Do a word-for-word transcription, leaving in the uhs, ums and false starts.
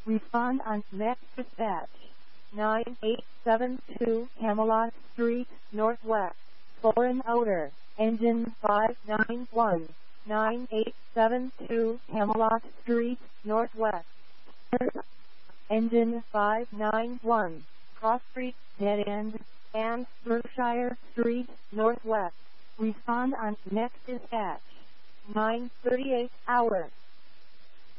Respond on next dispatch. nine eight seven two Camelot Street, Northwest. Foreign odor. Engine five nine one. nine eight seven two Camelot Street, Northwest. Engine five nine one. Cross Street, Dead End, and Berkshire Street, Northwest. Respond on next dispatch. nine thirty-eight hours.